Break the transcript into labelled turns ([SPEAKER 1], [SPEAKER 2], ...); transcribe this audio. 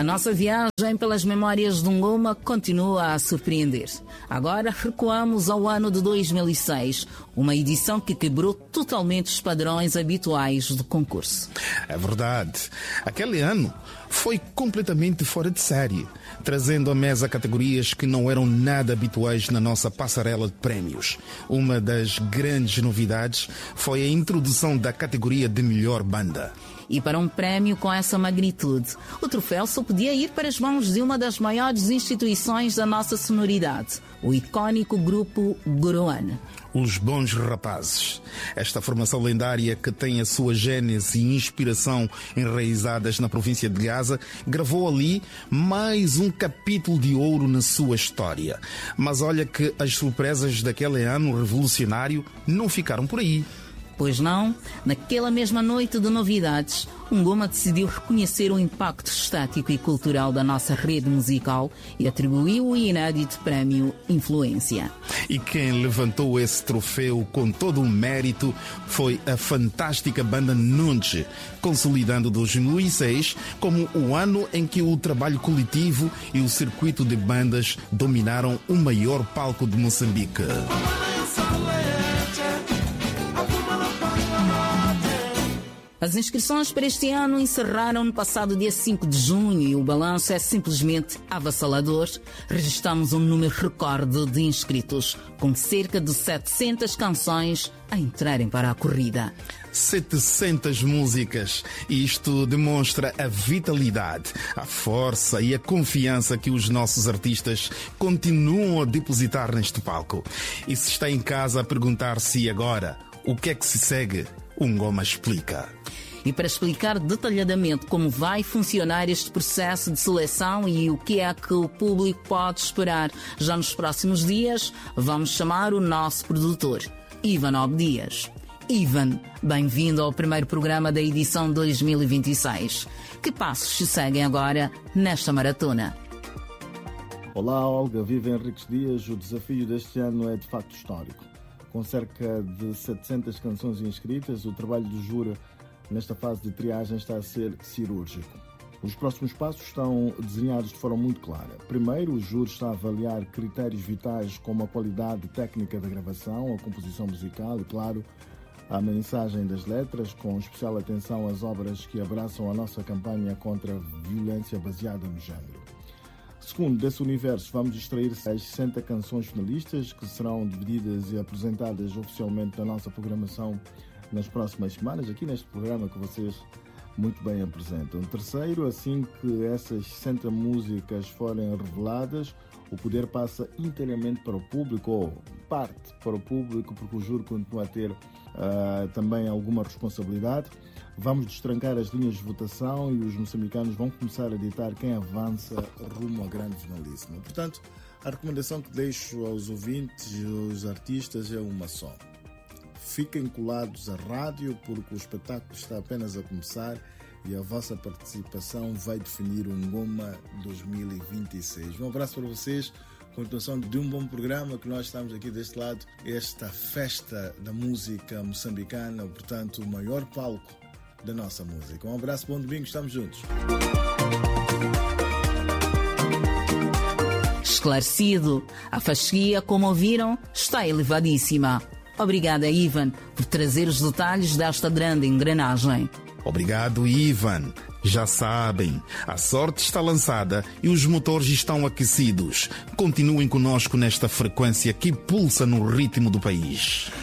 [SPEAKER 1] A nossa viagem pelas memórias de Ngoma continua a surpreender. Agora recuamos ao ano de 2006, uma edição que quebrou totalmente os padrões habituais do concurso.
[SPEAKER 2] É verdade. Aquele ano foi completamente fora de série, trazendo à mesa categorias que não eram nada habituais na nossa passarela de prémios. Uma das grandes novidades foi a introdução da categoria de melhor banda.
[SPEAKER 1] E para um prémio com essa magnitude, o troféu só podia ir para as mãos de uma das maiores instituições da nossa sonoridade, o icónico grupo Goroane.
[SPEAKER 2] Os Bons Rapazes. Esta formação lendária que tem a sua gênese e inspiração enraizadas na província de Gaza, gravou ali mais um capítulo de ouro na sua história. Mas olha que as surpresas daquele ano revolucionário não ficaram por aí.
[SPEAKER 1] Pois não, naquela mesma noite de novidades, Ngoma decidiu reconhecer o impacto estético e cultural da nossa rede musical e atribuiu o inédito prémio Influência.
[SPEAKER 2] E quem levantou esse troféu com todo o mérito foi a fantástica banda Nunche, consolidando 2006 como o ano em que o trabalho coletivo e o circuito de bandas dominaram o maior palco de Moçambique.
[SPEAKER 1] As inscrições para este ano encerraram no passado dia 5 de junho e o balanço é simplesmente avassalador. Registramos um número recorde de inscritos, com cerca de 700 canções a entrarem para a corrida.
[SPEAKER 2] 700 músicas. Isto demonstra a vitalidade, a força e a confiança que os nossos artistas continuam a depositar neste palco. E se está em casa a perguntar-se agora, o que é que se segue? O Ngoma explica.
[SPEAKER 1] E para explicar detalhadamente como vai funcionar este processo de seleção e o que é que o público pode esperar já nos próximos dias, vamos chamar o nosso produtor, Ivan Obdias. Ivan, bem-vindo ao primeiro programa da edição 2026. Que passos se seguem agora nesta maratona?
[SPEAKER 3] Olá, Olga, viva Henriques Dias. O desafio deste ano é de facto histórico. Com cerca de 700 canções inscritas, o trabalho do júri nesta fase de triagem está a ser cirúrgico. Os próximos passos estão desenhados de forma muito clara. Primeiro, o júri está a avaliar critérios vitais como a qualidade técnica da gravação, a composição musical e, claro, a mensagem das letras, com especial atenção às obras que abraçam a nossa campanha contra a violência baseada no género. Segundo, desse universo, vamos extrair as 60 canções finalistas que serão divididas e apresentadas oficialmente na nossa programação nas próximas semanas, aqui neste programa que vocês muito bem apresentam. Terceiro, assim que essas 60 músicas forem reveladas, o poder passa inteiramente para o público, ou parte para o público, porque o júri continua a ter também alguma responsabilidade. Vamos destrancar as linhas de votação e os moçambicanos vão começar a ditar quem avança rumo à grande finalíssima. Portanto, a recomendação que deixo aos ouvintes e aos artistas é uma só. Fiquem colados à rádio, porque o espetáculo está apenas a começar e a vossa participação vai definir o Ngoma 2026. Um abraço para vocês, continuação de um bom programa que nós estamos aqui deste lado, esta festa da música moçambicana, portanto o maior palco da nossa música. Um abraço, bom domingo, estamos juntos.
[SPEAKER 1] Esclarecido, a fasquia, como ouviram, está elevadíssima. Obrigada, Ivan, por trazer os detalhes desta grande engrenagem.
[SPEAKER 2] Obrigado, Ivan. Já sabem, a sorte está lançada e os motores estão aquecidos. Continuem conosco nesta frequência que pulsa no ritmo do país.